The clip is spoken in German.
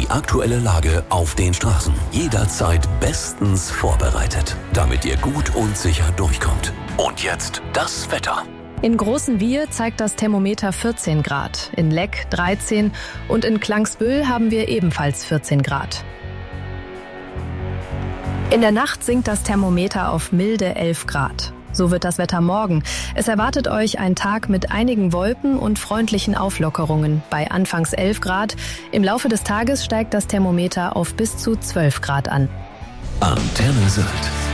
Die aktuelle Lage auf den Straßen. Jederzeit bestens vorbereitet, damit ihr gut und sicher durchkommt. Und jetzt das Wetter. In Großenwiehe zeigt das Thermometer 14 Grad, in Leck 13 und in Klangsbüll haben wir ebenfalls 14 Grad. In der Nacht sinkt das Thermometer auf milde 11 Grad. So wird das Wetter morgen. Es erwartet euch ein Tag mit einigen Wolken und freundlichen Auflockerungen bei anfangs 11 Grad. Im Laufe des Tages steigt das Thermometer auf bis zu 12 Grad an. Antenne Sylt.